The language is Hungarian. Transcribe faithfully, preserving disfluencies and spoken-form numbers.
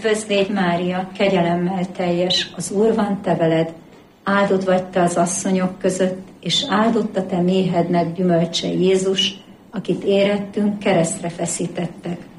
Üdvözd légy, Mária, kegyelemmel teljes, az Úr van te veled, áldott vagy te az asszonyok között, és áldott a te méhednek gyümölcse Jézus, akit érettünk keresztre feszítettek.